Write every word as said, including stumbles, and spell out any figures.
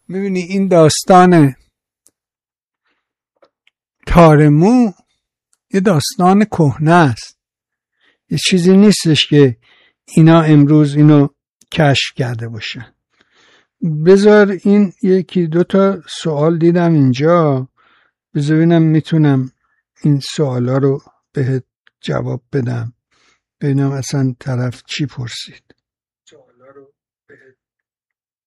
میبینی این داستان تارمو یه داستان کهنه است، یه چیزی نیستش که اینا امروز اینو کشف کرده باشن. بذار این یکی دو تا سوال دیدم اینجا، بذار ببینم میتونم این سوالا رو بهت جواب بدم، ببینم اصلا طرف چی پرسید.